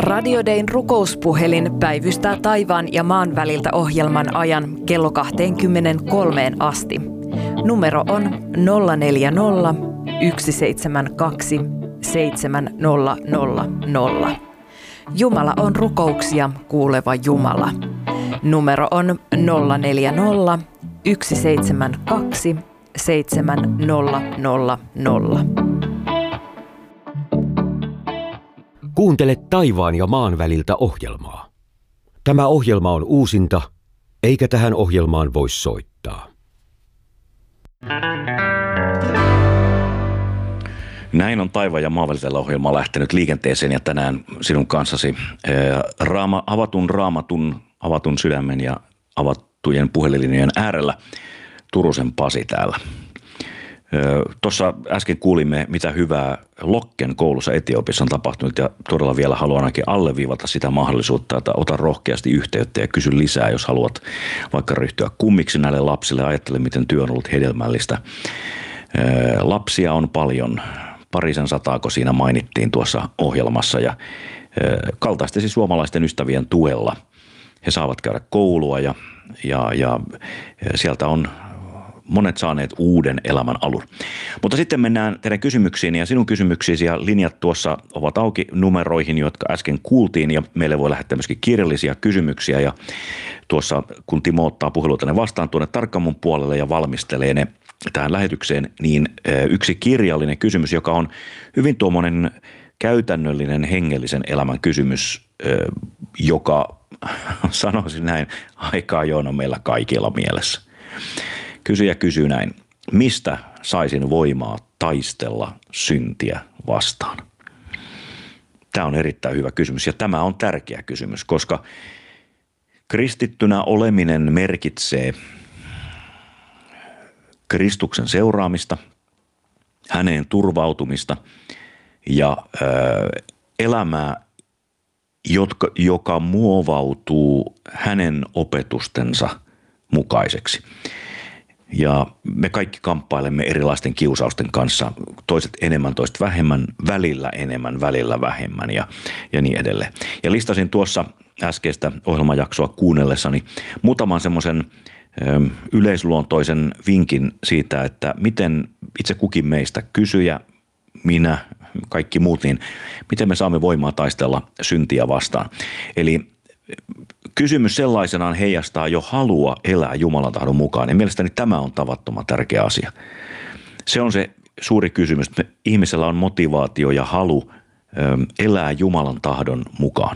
Radio Dayn rukouspuhelin päivystää taivaan ja maan väliltä ohjelman ajan kello 23 asti. Numero on 040 172 7000. Jumala on rukouksia kuuleva Jumala. Numero on 040 172 7000. Kuuntele taivaan ja maan väliltä ohjelmaa. Tämä ohjelma on uusinta, eikä tähän ohjelmaan voi soittaa. Näin on taivaan ja maan väliltä ohjelma lähtenyt liikenteeseen ja tänään sinun kanssasi avatun sydämen ja avattujen puhelinlinjojen äärellä Turusen Pasi täällä. Tuossa äsken kuulimme, mitä hyvää Lokken koulussa Etiopiassa on tapahtunut ja todella vielä haluan ainakin alleviivata sitä mahdollisuutta, että ota rohkeasti yhteyttä ja kysy lisää, jos haluat vaikka ryhtyä kummiksi näille lapsille. Ajattele, miten työ on ollut hedelmällistä. Lapsia on paljon, 200, kun siinä mainittiin tuossa ohjelmassa ja kaltaistesi suomalaisten ystävien tuella. He saavat käydä koulua ja sieltä on monet saaneet uuden elämän alun. Mutta sitten mennään teidän kysymyksiin ja sinun kysymyksiisi ja linjat tuossa ovat auki numeroihin, jotka äsken kuultiin ja meille voi lähettää myöskin kirjallisia kysymyksiä ja tuossa kun Timo ottaa puheluita ne vastaan tuonne Tarkkamon puolelle ja valmistelee ne tähän lähetykseen, niin yksi kirjallinen kysymys, joka on hyvin tuommoinen käytännöllinen hengellisen elämän kysymys, joka sanoisin näin aika ajoin on meillä kaikilla mielessä. Kysyjä kysyy näin, mistä saisin voimaa taistella syntiä vastaan? Tämä on erittäin hyvä kysymys ja tämä on tärkeä kysymys, koska kristittynä oleminen merkitsee Kristuksen seuraamista, häneen turvautumista ja elämää, joka muovautuu hänen opetustensa mukaiseksi. Ja me kaikki kamppailemme erilaisten kiusausten kanssa, toiset enemmän, toiset vähemmän, välillä enemmän, välillä vähemmän ja niin edelleen. Ja listasin tuossa äskeistä ohjelmajaksoa kuunnellessani muutaman semmoisen yleisluontoisen vinkin siitä, että miten itse kukin meistä, kysyjä, minä, kaikki muut, niin miten me saamme voimaa taistella syntiä vastaan. Eli kysymys sellaisenaan heijastaa jo halua elää Jumalan tahdon mukaan ja mielestäni tämä on tavattoman tärkeä asia. Se on se suuri kysymys, että ihmisellä on motivaatio ja halu elää Jumalan tahdon mukaan.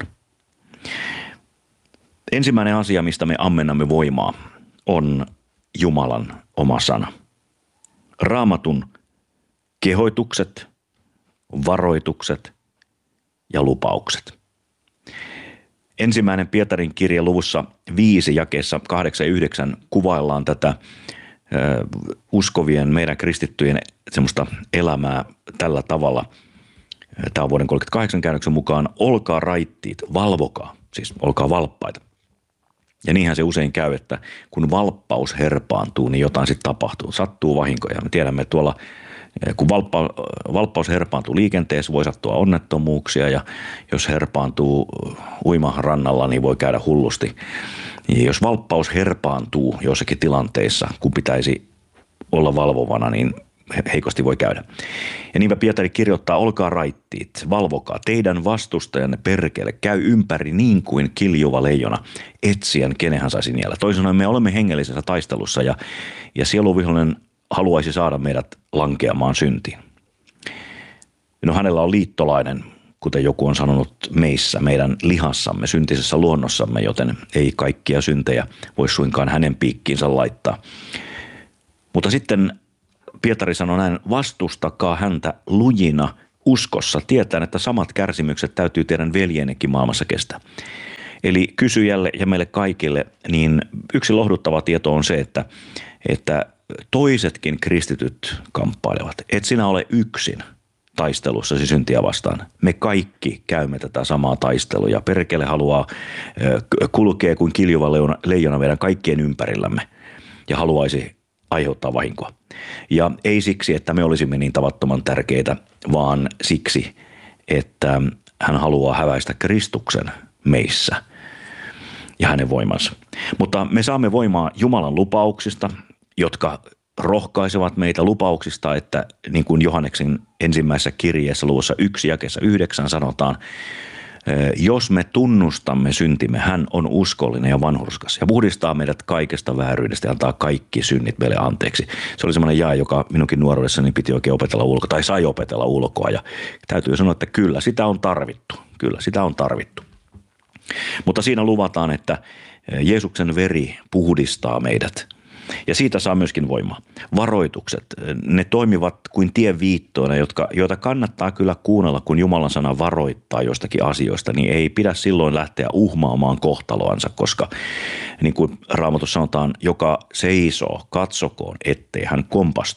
Ensimmäinen asia, mistä me ammennamme voimaa, on Jumalan oma sana. Raamatun kehoitukset, varoitukset ja lupaukset. Ensimmäinen Pietarin kirje luvussa 5 jakeessa 8 ja 9 kuvaillaan tätä uskovien, meidän kristittyjen semmoista elämää tällä tavalla. Tämä on vuoden 38 käännöksen mukaan, olkaa raittiit, valvokaa, siis olkaa valppaita. Ja niinhän se usein käy, että kun valppaus herpaantuu, niin jotain sitten tapahtuu, sattuu vahinkoja. Me tiedämme tuolla, kun valppaus herpaantuu liikenteessä, voi sattua onnettomuuksia ja jos herpaantuu uimarannalla, niin voi käydä hullusti. Ja jos valppaus herpaantuu jossakin tilanteissa, kun pitäisi olla valvovana, niin heikosti voi käydä. Ja niinpä Pietari kirjoittaa, olkaa raittiit, valvokaa, teidän vastustajanne perkele, käy ympäri niin kuin kiljuva leijona, etsien kenen hän saisi niellä. Toisin sanoen me olemme hengellisessä taistelussa ja sieluvihollinen haluaisi saada meidät lankeamaan syntiin. No hänellä on liittolainen, kuten joku on sanonut meissä, meidän lihassamme, syntisessä luonnossamme, joten ei kaikkia syntejä voi suinkaan hänen piikkiinsä laittaa. Mutta sitten Pietari sanoi näin, vastustakaa häntä lujina uskossa, tietäen, että samat kärsimykset täytyy teidän veljenekin maailmassa kestää. Eli kysyjälle ja meille kaikille, niin yksi lohduttava tieto on se, että toisetkin kristityt kamppailevat. Et sinä ole yksin taistelussasi syntiä vastaan. Me kaikki käymme tätä samaa taistelua ja perkele haluaa kulkea kuin kiljuva leijona meidän kaikkien ympärillämme ja haluaisi aiheuttaa vahinkoa. Ja ei siksi, että me olisimme niin tavattoman tärkeitä, vaan siksi, että hän haluaa häväistä Kristuksen meissä ja hänen voimansa. Mutta me saamme voimaa Jumalan lupauksista, jotka rohkaisevat meitä lupauksista, että niin kuin Johanneksen ensimmäisessä kirjeessä luvussa 1 jakeessa 9 sanotaan, jos me tunnustamme syntimme, hän on uskollinen ja vanhurskas ja puhdistaa meidät kaikesta vääryydestä ja antaa kaikki synnit meille anteeksi. Se oli semmoinen jae, joka minunkin nuoruudessani piti oikein opetella ulkoa tai sai opetella ulkoa ja täytyy sanoa, että kyllä sitä on tarvittu. Kyllä sitä on tarvittu. Mutta siinä luvataan, että Jeesuksen veri puhdistaa meidät. Ja siitä saa myöskin voimaa. Varoitukset, ne toimivat kuin tienviittoina, joita kannattaa kyllä kuunnella, kun Jumalan sana varoittaa jostakin asioista, niin ei pidä silloin lähteä uhmaamaan kohtaloansa, koska niin kuin Raamatussa sanotaan, joka seisoo, katsokoon, ettei hän kompastu.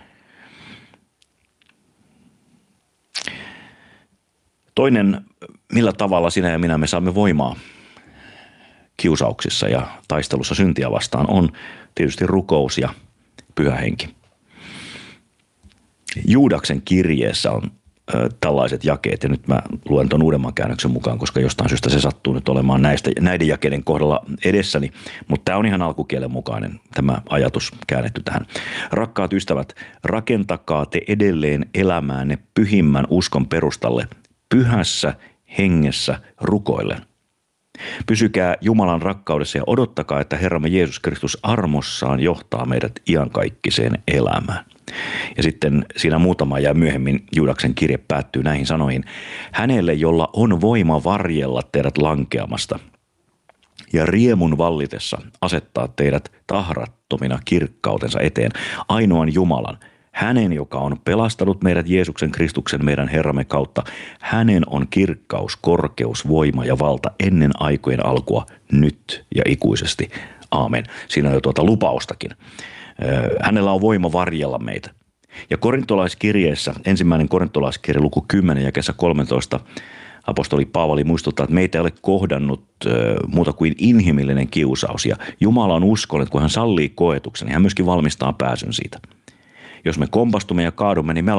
Toinen, millä tavalla sinä ja minä me saamme voimaa kiusauksissa ja taistelussa syntiä vastaan, on tietysti rukous ja Pyhä Henki. Juudaksen kirjeessä on tällaiset jakeet, ja nyt mä luen tuon uudemman käännöksen mukaan, koska jostain syystä se sattuu nyt olemaan näiden jakeiden kohdalla edessäni, mutta tämä on ihan alkukielen mukainen tämä ajatus käännetty tähän. Rakkaat ystävät, rakentakaa te edelleen elämäänne pyhimmän uskon perustalle, pyhässä hengessä rukoillen. Pysykää Jumalan rakkaudessa ja odottakaa, että Herramme Jeesus Kristus armossaan johtaa meidät iankaikkiseen elämään. Ja sitten siinä muutama ja myöhemmin Juudaksen kirje päättyy näihin sanoihin. Hänelle, jolla on voima varjella teidät lankeamasta ja riemun vallitessa asettaa teidät tahrattomina kirkkautensa eteen, ainoan Jumalan, hänen, joka on pelastanut meidät Jeesuksen Kristuksen meidän Herramme kautta, hänen on kirkkaus, korkeus, voima ja valta ennen aikojen alkua, nyt ja ikuisesti. Aamen. Siinä on jo tuota lupaustakin. Hänellä on voima varjella meitä. Ja korintolaiskirjeessä, ensimmäinen korintolaiskirje luku 10 jakeessa 13, apostoli Paavali muistuttaa, että meitä ei ole kohdannut muuta kuin inhimillinen kiusaus. Ja Jumala on uskollinen, että kun hän sallii koetuksen, niin hän myöskin valmistaa pääsyn siitä. Jos me kompastumme ja kaadumme, niin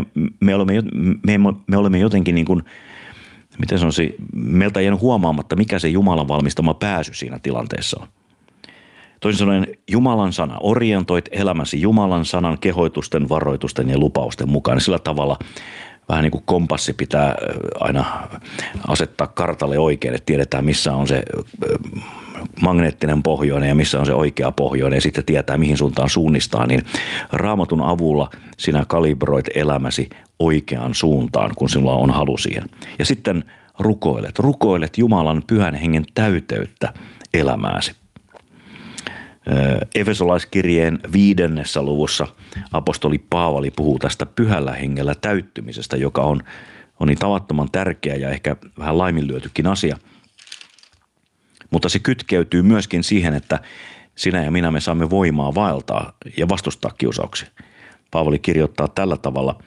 me olemme jotenkin niin kuin, miten sanoisin, meiltä ei jäänyt huomaamatta, mikä se Jumalan valmistama pääsy siinä tilanteessa on. Toisin sanoen Jumalan sana, orientoit elämäsi Jumalan sanan kehoitusten, varoitusten ja lupausten mukaan. Sillä tavalla vähän niin kuin kompassi pitää aina asettaa kartalle oikein, että tiedetään missä on se magneettinen pohjoinen ja missä on se oikea pohjoinen ja sitten tietää mihin suuntaan suunnistaa, niin Raamatun avulla sinä kalibroit elämäsi oikeaan suuntaan, kun sinulla on halu siihen. Ja sitten rukoilet Jumalan pyhän hengen täyteyttä elämääsi. Efesolaiskirjeen 5. luvussa apostoli Paavali puhuu tästä pyhällä hengellä täyttymisestä, joka on niin tavattoman tärkeä ja ehkä vähän laiminlyötykin asia. Mutta se kytkeytyy myöskin siihen, että sinä ja minä me saamme voimaa vaeltaa ja vastustaa kiusauksia. Paavali kirjoittaa tällä tavalla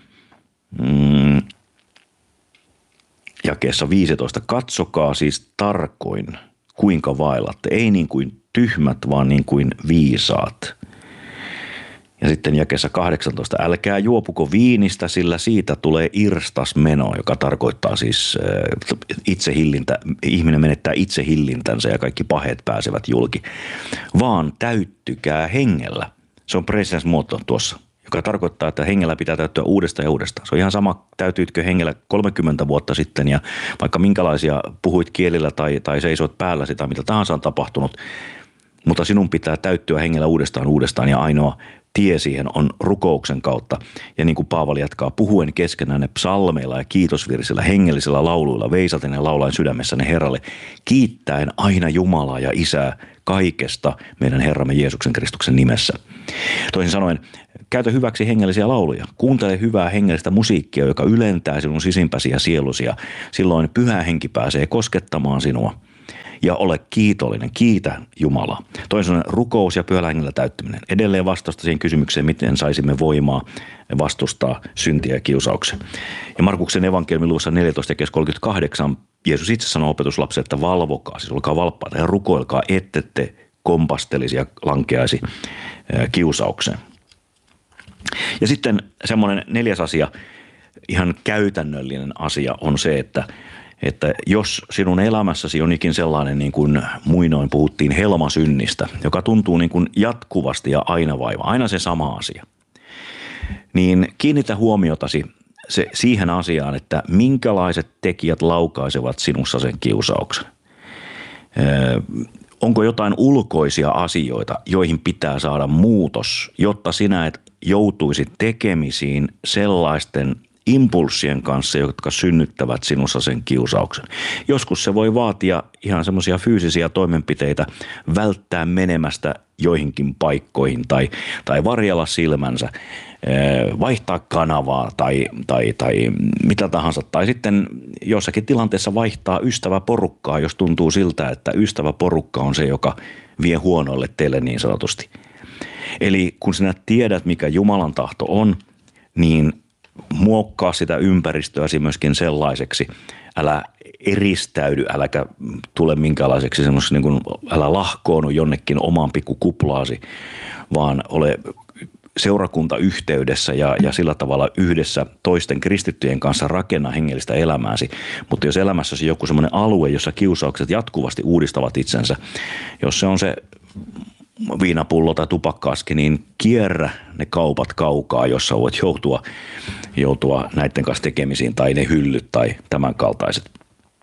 jakeessa 15. Katsokaa siis tarkoin, kuinka vaellatte. Ei niin kuin tyhmät, vaan niin kuin viisaat. Ja sitten jakeessa 18. Älkää juopuko viinistä, sillä siitä tulee irstasmeno, joka tarkoittaa siis itsehillintä. Ihminen menettää itsehillintänsä ja kaikki paheet pääsevät julki. Vaan täyttykää hengellä. Se on presens muoto tuossa, joka tarkoittaa, että hengellä pitää täyttyä uudestaan ja uudestaan. Se on ihan sama, täytyitkö hengellä 30 vuotta sitten ja vaikka minkälaisia puhuit kielillä tai seisoit päälläsi tai mitä tahansa on tapahtunut. Mutta sinun pitää täyttyä hengellä uudestaan ja ainoa tie siihen on rukouksen kautta. Ja niin kuin Paavali jatkaa, puhuen keskenään ne psalmeilla ja kiitosvirsillä, hengellisillä lauluilla, veisaten ja laulaen sydämessäne Herralle, kiittäen aina Jumalaa ja Isää kaikesta meidän Herramme Jeesuksen Kristuksen nimessä. Toisin sanoen, käytä hyväksi hengellisiä lauluja. Kuuntele hyvää hengellistä musiikkia, joka ylentää sinun sisimpäsi ja sielusi. Ja silloin Pyhä Henki pääsee koskettamaan sinua. Ja ole kiitollinen, kiitä Jumalaa. Toisin sanoen rukous ja Pyhällä hengellä täyttyminen. Edelleen vastausta siihen kysymykseen, miten saisimme voimaa vastustaa syntiä ja kiusauksia. Ja Markuksen evankeliumin luvussa 14:38 Jeesus itse sanoo opetuslapsille, että valvokaa, siis olkaa valppaita ja rukoilkaa, ettette kompastelisi ja lankeaisi kiusaukseen. Ja sitten semmoinen 4. asia, ihan käytännöllinen asia on se, että jos sinun elämässäsi on ikin sellainen, niin kuin muinoin puhuttiin helmasynnistä, joka tuntuu niin kuin jatkuvasti ja aina vaiva, aina se sama asia, niin kiinnitä huomiotasi siihen asiaan, että minkälaiset tekijät laukaisevat sinussa sen kiusauksen. Onko jotain ulkoisia asioita, joihin pitää saada muutos, jotta sinä et joutuisi tekemisiin sellaisten impulssien kanssa, jotka synnyttävät sinussa sen kiusauksen. Joskus se voi vaatia ihan semmoisia fyysisiä toimenpiteitä välttää menemästä joihinkin paikkoihin tai varjella silmänsä, vaihtaa kanavaa tai mitä tahansa. Tai sitten jossakin tilanteessa vaihtaa ystäväporukkaa, jos tuntuu siltä, että ystäväporukka on se, joka vie huonoille teille niin sanotusti. Eli kun sinä tiedät, mikä Jumalan tahto on, niin muokkaa sitä ympäristöäsi myöskin sellaiseksi. Älä eristäydy, äläkä tule minkälaiseksi semmoisessa, niin kuin, älä lahkoonu jonnekin omaan pikkukuplaasi, vaan ole seurakuntayhteydessä ja sillä tavalla yhdessä toisten kristittyjen kanssa rakenna hengellistä elämääsi. Mutta jos elämässäsi joku semmoinen alue, jossa kiusaukset jatkuvasti uudistavat itsensä, jos se on se viinapullo tai tupakka-aski, niin kierrä ne kaupat kaukaa, jossa voit joutua näiden kanssa tekemisiin tai ne hyllyt tai tämän kaltaiset.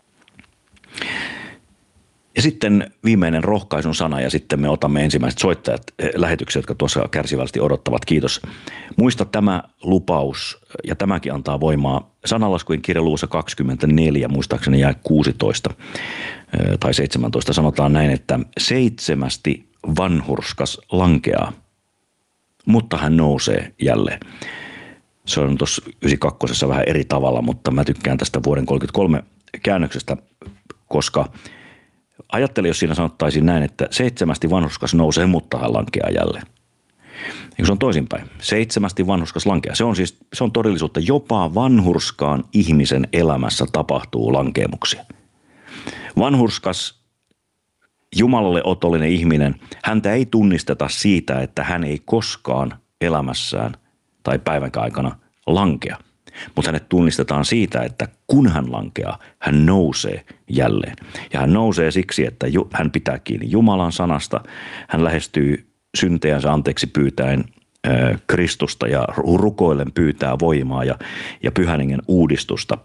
Ja sitten viimeinen rohkaisun sana ja sitten me otamme ensimmäiset soittajat lähetyksiä, jotka tuossa kärsivällisesti odottavat. Kiitos. Muista tämä lupaus ja tämäkin antaa voimaa. Sananlaskujen kirja luvussa 24, muistaakseni jae 16 tai 17 sanotaan näin, että 7 vanhurskas lankeaa, mutta hän nousee jälleen. Se on tuossa 92 vähän eri tavalla, mutta mä tykkään tästä vuoden 33 käännöksestä, koska ajattele, jos siinä sanottaisiin näin, että 7 vanhurskas nousee, mutta hän lankeaa jälleen. Ja se on toisinpäin. 7 vanhurskas lankeaa. Se on todellisuutta. Jopa vanhurskaan ihmisen elämässä tapahtuu lankeemuksia. Vanhurskas Jumalalle otollinen ihminen, häntä ei tunnisteta siitä, että hän ei koskaan elämässään tai päivänkään aikana lankea. Mutta hänet tunnistetaan siitä, että kun hän lankeaa, hän nousee jälleen. Ja hän nousee siksi, että hän pitää kiinni Jumalan sanasta. Hän lähestyy syntejänsä anteeksi pyytäen Kristusta ja rukoillen pyytää voimaa ja Pyhän Hengen uudistusta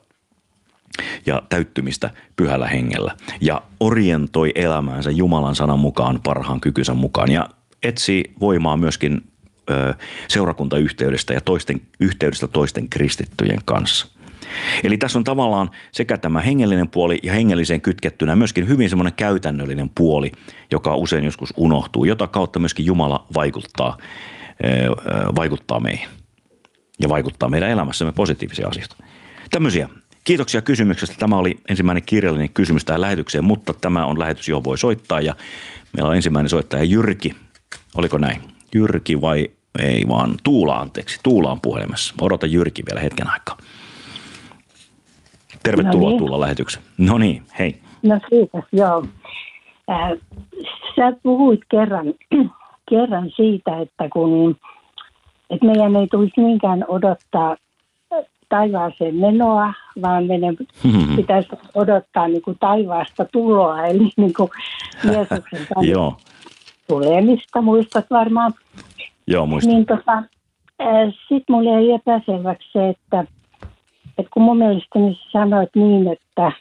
ja täyttymistä Pyhällä Hengellä. Ja orientoi elämäänsä Jumalan sanan mukaan parhaan kykynsä mukaan ja etsii voimaa myöskin seurakuntayhteydestä ja yhteydestä toisten kristittyjen kanssa. Eli tässä on tavallaan sekä tämä hengellinen puoli ja hengelliseen kytkettynä myöskin hyvin semmoinen käytännöllinen puoli, joka usein joskus unohtuu, jota kautta myöskin Jumala vaikuttaa meihin ja vaikuttaa meidän elämässämme positiivisia asioita. Tämmöisiä. Kiitoksia kysymyksestä. Tämä oli ensimmäinen kirjallinen kysymys tähän lähetykseen, mutta tämä on lähetys, johon voi soittaa ja meillä on ensimmäinen soittaja Jyrki. Oliko näin? Jyrki vai ei vaan Tuula, anteeksi. Tuula on puhelimessa. Odota Jyrki vielä hetken aikaa. Tervetuloa Tuula lähetykseen. No niin, hei. No kiitos, joo. Sä puhuit kerran siitä, että meidän ei tulisi niinkään odottaa taivaaseen menoa, vaan meidän pitäisi odottaa niin kuin taivaasta tuloa, eli niin kuin Jeesuksen tulemista, muistat varmaan. Joo, muistan. Niin sitten mulle jäi epäselväksi se, että kun mun mielestäni sanoit niin, että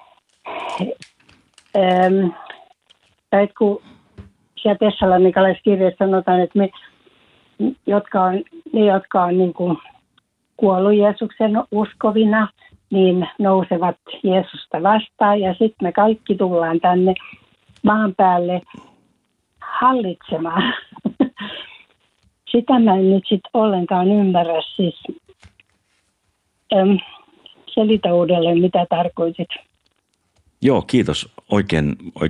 kun siellä Tessaloniikalaisessa kirjassa sanotaan, että ne, jotka on niin kuin kuollut Jeesuksen uskovina, niin nousevat Jeesusta vastaan ja sitten me kaikki tullaan tänne maan päälle hallitsemaan. Sitä mä en nyt sitten ollenkaan ymmärrä. Siis selitä uudelleen, mitä tarkoitit. Joo, kiitos. Oikein